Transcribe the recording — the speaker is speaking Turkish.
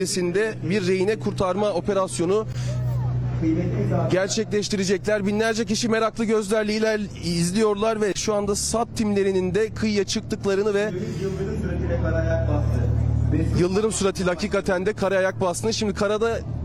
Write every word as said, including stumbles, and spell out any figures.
bir rehine kurtarma operasyonu gerçekleştirecekler. Binlerce kişi meraklı gözlerle iler izliyorlar ve şu anda S A T timlerinin de kıyıya çıktıklarını ve yıldırım süratiyle hakikaten de karaya ayak bastığını, şimdi karada